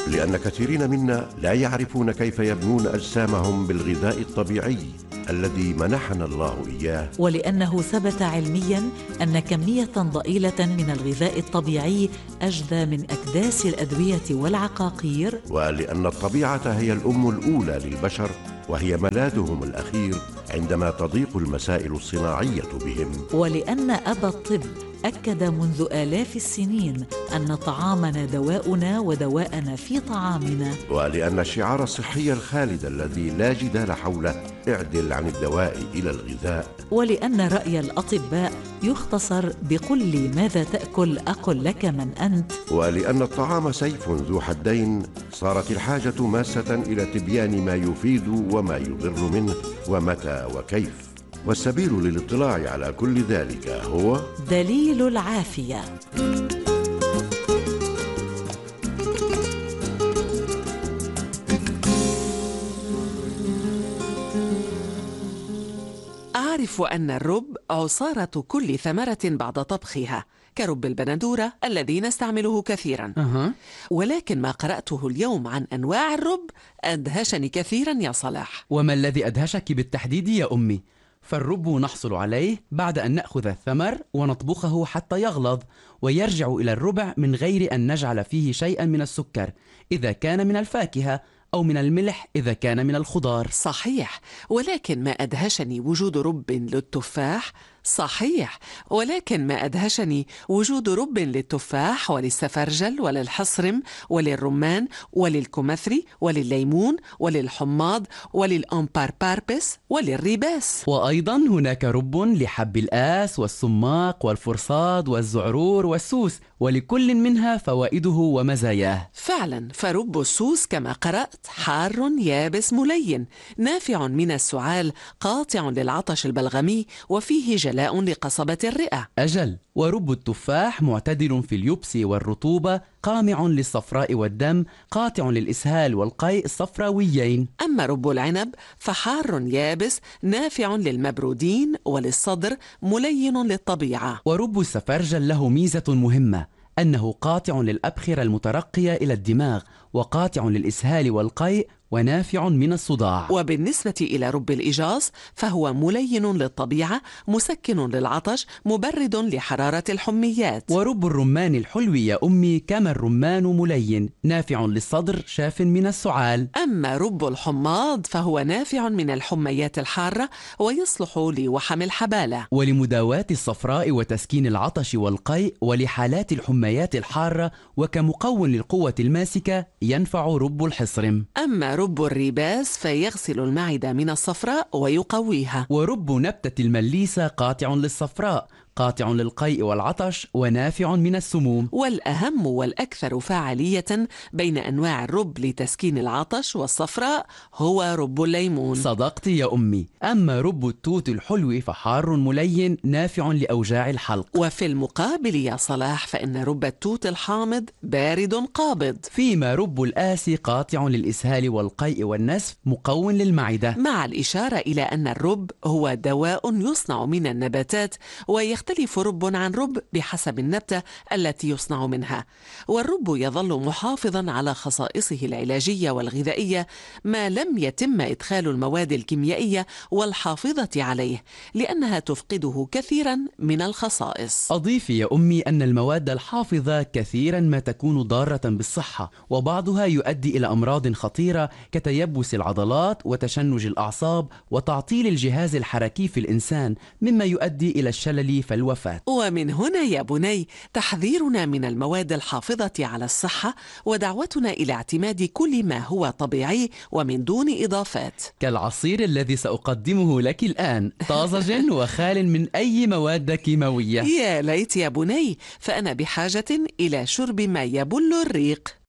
لأن كثيرين منا لا يعرفون كيف يبنون أجسامهم بالغذاء الطبيعي الذي منحنا الله إياه، ولأنه ثبت علمياً أن كمية ضئيلة من الغذاء الطبيعي أجدى من أكداس الأدوية والعقاقير، ولأن الطبيعة هي الأم الأولى للبشر وهي ملاذهم الأخير عندما تضيق المسائل الصناعية بهم، ولأن أبا الطب أكد منذ آلاف السنين أن طعامنا دواؤنا ودواءنا في طعامنا، ولأن الشعار الصحي الخالد الذي لا جدال حوله اعدل عن الدواء إلى الغذاء، ولأن رأي الأطباء يختصر بقل لي ماذا تأكل أقل لك من أنت، ولأن الطعام سيف ذو حدين صارت الحاجة ماسة إلى تبيان ما يفيد وما يضر منه ومتى وكيف، والسبيل للاطلاع على كل ذلك هو دليل العافية. أعرف أن الرب عصارة كل ثمرة بعد طبخها، كرب البندورة الذي نستعمله كثيرا. ولكن ما قرأته اليوم عن أنواع الرب أدهشني كثيرا يا صلاح. وما الذي أدهشك بالتحديد يا أمي؟ فالرب نحصل عليه بعد أن نأخذ الثمر ونطبخه حتى يغلظ ويرجع إلى الربع من غير أن نجعل فيه شيئا من السكر إذا كان من الفاكهة أو من الملح إذا كان من الخضار. صحيح، ولكن ما أدهشني وجود رب للتفاح. صحيح، ولكن ما أدهشني وجود رب للتفاح وللسفرجل وللحصرم وللرمان وللكمثري وللليمون وللحماض وللأمبارباربس وللريباس. وأيضا هناك رب لحب الآس والسماق والفرصاد والزعرور والسوس، ولكل منها فوائده ومزاياه. فعلا، فرب السوس كما قرأت حار يابس ملين نافع من السعال قاطع للعطش البلغمي وفيه جلاء لقصبة الرئة. أجل، ورب التفاح معتدل في اليبس والرطوبة قامع للصفراء والدم قاطع للإسهال والقيء الصفراويين. أما رب العنب فحار يابس نافع للمبرودين وللصدر ملين للطبيعة. ورب السفرجل له ميزة مهمة، أنه قاطع للأبخرة المترقية إلى الدماغ وقاطع للإسهال والقيء ونافع من الصداع. وبالنسبة إلى رب الإجاص فهو ملين للطبيعة مسكن للعطش مبرد لحرارة الحميات. ورب الرمان الحلو يا أمي كما الرمان ملين نافع للصدر شاف من السعال. أما رب الحماض فهو نافع من الحميات الحارة ويصلح لوحم الحبالة ولمداواة الصفراء وتسكين العطش والقيء ولحالات الحميات الحارة، وكمقوٍ للقوة الماسكة ينفع رب الحصرم. أما رب الريباس فيغسل المعدة من الصفراء ويقويها. ورب نبتة المليسة قاطع للصفراء قاطع للقيء والعطش ونافع من السموم. والأهم والأكثر فاعلية بين أنواع الرب لتسكين العطش والصفراء هو رب الليمون. صدقت يا أمي. أما رب التوت الحلو فحار ملين نافع لأوجاع الحلق. وفي المقابل يا صلاح فإن رب التوت الحامض بارد قابض، فيما رب الآس قاطع للإسهال والقيء والنسف مقوٍ للمعدة، مع الإشارة إلى أن الرب هو دواء يصنع من النباتات ويختلف رب عن رب بحسب النبتة التي يصنع منها. والرب يظل محافظا على خصائصه العلاجية والغذائية ما لم يتم إدخال المواد الكيميائية والحافظة عليه، لأنها تفقده كثيرا من الخصائص. أضيف يا أمي أن المواد الحافظة كثيرا ما تكون ضارة بالصحة، وبعضها يؤدي إلى أمراض خطيرة كتيبس العضلات وتشنج الأعصاب وتعطيل الجهاز الحركي في الإنسان، مما يؤدي إلى الشلل فالوفاة. ومن هنا يا بني تحذيرنا من المواد الحافظة على الصحة ودعوتنا إلى اعتماد كل ما هو طبيعي ومن دون إضافات، كالعصير الذي سأقدمه لك الآن طازج وخال من أي مواد كيماوية. يا ليت يا بني، فأنا بحاجة إلى شرب ما يبل الريق.